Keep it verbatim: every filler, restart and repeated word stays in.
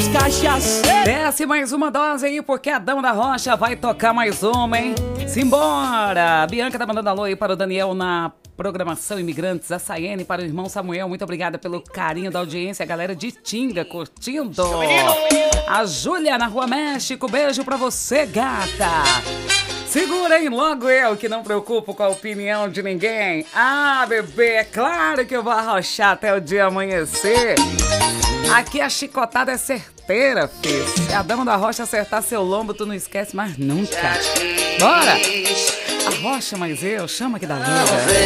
os cachaceiros. Desce mais uma dose aí, porque a Dama da Rocha vai tocar mais uma, hein? Simbora! A Bianca tá mandando alô aí para o Daniel na programação Imigrantes, a Sayene para o irmão Samuel. Muito obrigada pelo carinho da audiência, a galera de Tinga curtindo. A Júlia na Rua México, beijo pra você, gata. Segura aí, logo eu que não preocupo com a opinião de ninguém. Ah, bebê, é claro que eu vou arrochar até o dia amanhecer. Aqui a chicotada é certeira, filho. Se a Dama da Rocha acertar seu lombo, tu não esquece mais nunca. Bora! Arrocha mais eu, chama aqui da vida.